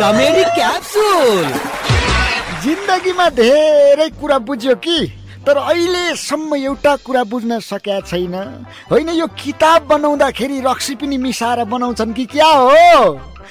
Comedy capsule. जिन्दगीमा धेरै कुरा बुझ्यो कि तर अहिलेसम्म एउटा कुरा बुझ्न सकेका छैन। होइन यो किताब बनाउँदाखेरि रक्सी पनि मिसाएर बनाउँछन् कि क्या हो?